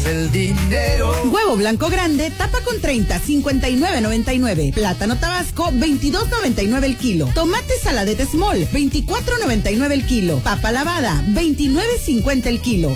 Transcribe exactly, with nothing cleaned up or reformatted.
el dinero. Huevo blanco grande, tapa con treinta, cincuenta y nueve noventa y nueve. Plátano tabasco, veintidós noventa y nueve el kilo. Tomate saladete small, veinticuatro noventa y nueve el kilo. Papa lavada, veintinueve cincuenta el kilo.